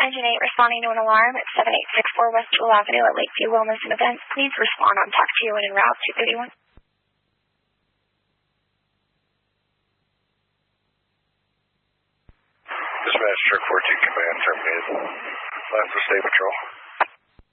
Engine 8 responding to an alarm at 7864 West Jewel Avenue at Lakeview Wellness and Events. Please respond on talk to you and en route to 31. Dispatch, Truck 42 Command terminated. Last of State Patrol.